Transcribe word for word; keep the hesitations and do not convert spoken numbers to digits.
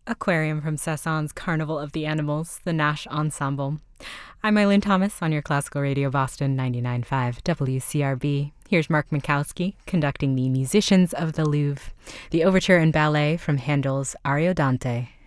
Aquarium from Cezanne's Carnival of the Animals, the Nash Ensemble. I'm Eileen Thomas on your Classical Radio Boston ninety-nine point five W C R B. Here's Mark Minkowski conducting the Musicians of the Louvre, the overture and ballet from Handel's Ariodante.